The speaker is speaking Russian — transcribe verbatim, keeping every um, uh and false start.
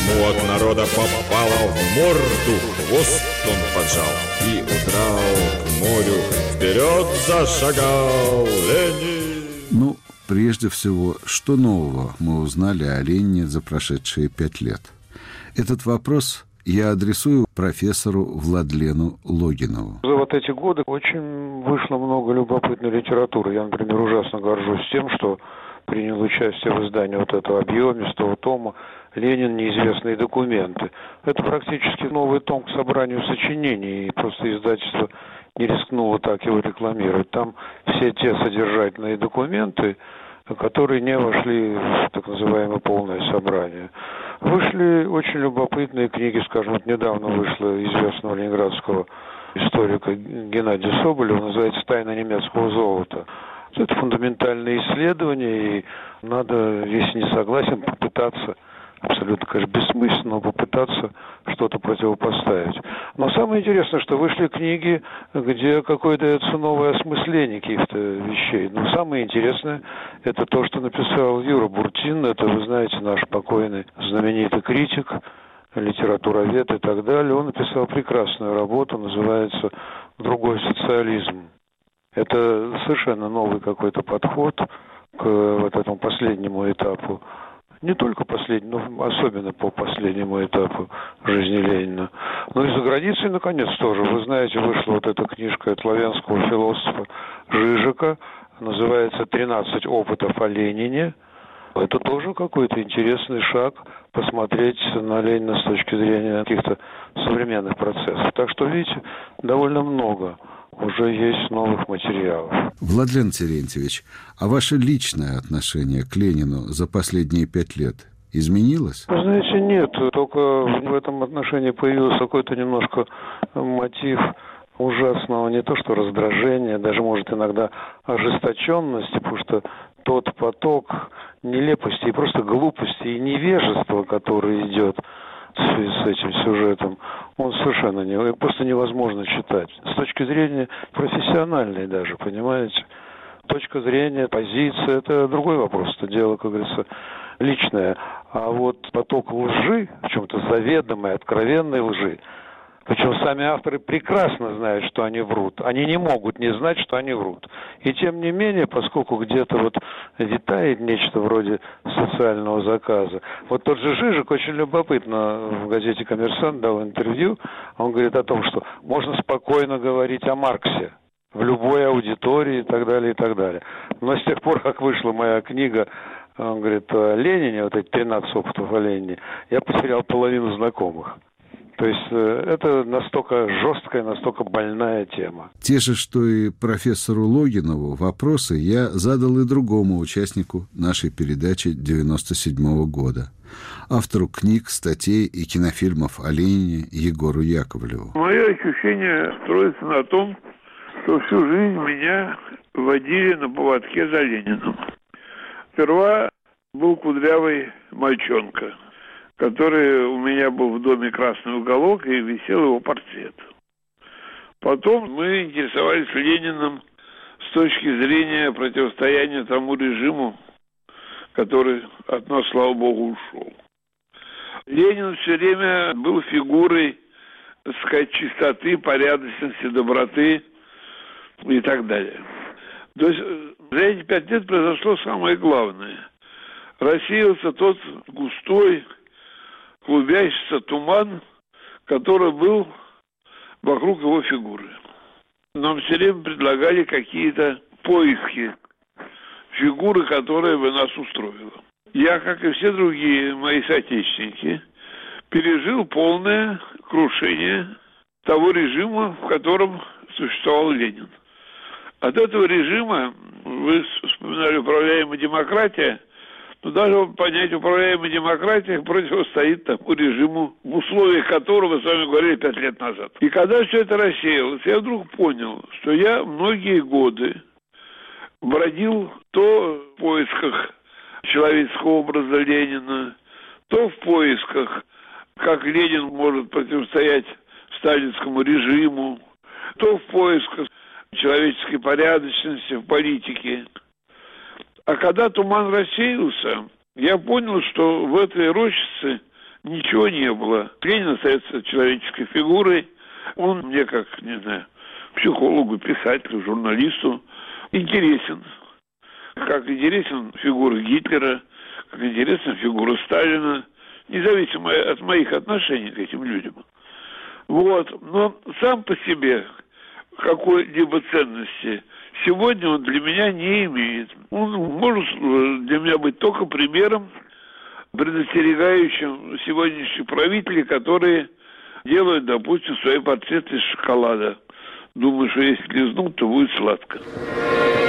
Ему от народа попало в морду, хвост он поджал и удрал к морю. Вперед зашагал Ленин. Ну, прежде всего, что нового мы узнали о Ленине за прошедшие пять лет? Этот вопрос я адресую профессору Владлену Логинову. За вот эти годы очень вышло много любопытной литературы. Я, например, ужасно горжусь тем, что принял участие в издании вот этого объемистого тома «Ленин. Неизвестные документы». Это практически новый том к собранию сочинений, и просто издательство не рискнуло так его рекламировать. Там все те содержательные документы, которые не вошли в так называемое полное собрание. Вышли очень любопытные книги, скажем, вот недавно вышла известного ленинградского историка Геннадия Соболева, называется «Тайна немецкого золота». Это фундаментальное исследование, и надо, если не согласен, попытаться, абсолютно, конечно, бессмысленно, но попытаться что-то противопоставить. Но самое интересное, что вышли книги, где какое-то дается новое осмысление каких-то вещей. Но самое интересное, это то, что написал Юра Буртин, это, вы знаете, наш покойный знаменитый критик, литературовед и так далее. Он написал прекрасную работу, называется «Другой социализм». Это совершенно новый какой-то подход к вот этому последнему этапу. Не только последнему, но особенно по последнему этапу жизни Ленина. Но и за границей, наконец, тоже. Вы знаете, вышла вот эта книжка от славянского философа Жижика. Называется «тринадцать опытов о Ленине». Это тоже какой-то интересный шаг посмотреть на Ленина с точки зрения каких-то современных процессов. Так что, видите, довольно много уже есть новых материалов. Владлен Терентьевич, а ваше личное отношение к Ленину за последние пять лет изменилось? Вы знаете, нет. Только в этом отношении появился какой-то немножко мотив ужасного, не то что раздражения, даже, может, иногда ожесточенности, потому что тот поток нелепости и просто глупости и невежества, который идет в связи с этим сюжетом, он совершенно не, просто невозможно читать. С точки зрения профессиональной даже, понимаете? Точка зрения, позиция, это другой вопрос. Это дело, как говорится, личное. А вот поток лжи, в чем-то заведомой, откровенной лжи, причем сами авторы прекрасно знают, что они врут. Они не могут не знать, что они врут. И тем не менее, поскольку где-то вот витает нечто вроде социального заказа. Вот тот же Жижик очень любопытно в газете «Коммерсант» дал интервью. Он говорит о том, что можно спокойно говорить о Марксе в любой аудитории и так далее, и так далее. Но с тех пор, как вышла моя книга, он говорит, о Ленине, вот эти тринадцать опытов о Ленине, я потерял половину знакомых. То есть это настолько жесткая, настолько больная тема. Те же, что и профессору Логинову, вопросы я задал и другому участнику нашей передачи девяносто седьмого года. Автору книг, статей и кинофильмов о Ленине Егору Яковлеву. Мое ощущение строится на том, что всю жизнь меня водили на поводке за Лениным. Сперва был кудрявый мальчонка, который у меня был в доме «Красный уголок», и висел его портрет. Потом мы интересовались Лениным с точки зрения противостояния тому режиму, который от нас, слава богу, ушел. Ленин все время был фигурой, так сказать, чистоты, порядочности, доброты и так далее. То есть за эти пять лет произошло самое главное. Рассеялся тот густой, клубящийся туман, который был вокруг его фигуры. Нам все время предлагали какие-то поиски фигуры, которая бы нас устроила. Я, как и все другие мои соотечественники, пережил полное крушение того режима, в котором существовал Ленин. От этого режима, вы вспоминали управляемая демократия, но даже понять управляемая демократия противостоит тому режиму, в условиях которого мы с вами говорили пять лет назад. И когда все это рассеялось, я вдруг понял, что я многие годы бродил то в поисках человеческого образа Ленина, то в поисках, как Ленин может противостоять сталинскому режиму, то в поисках человеческой порядочности в политике. А когда туман рассеялся, я понял, что в этой рощице ничего не было. Ленин остается человеческой фигурой. Он мне, как, не знаю, психологу, писателю, журналисту интересен. Как интересен фигура Гитлера, как интересна фигура Сталина, независимо от моих отношений к этим людям. Вот. Но сам по себе какой-либо ценности сегодня он для меня не имеет. Он может для меня быть только примером, предостерегающим сегодняшних правителей, которые делают, допустим, свои портреты из шоколада. Думаю, что если лизнут, то будет сладко.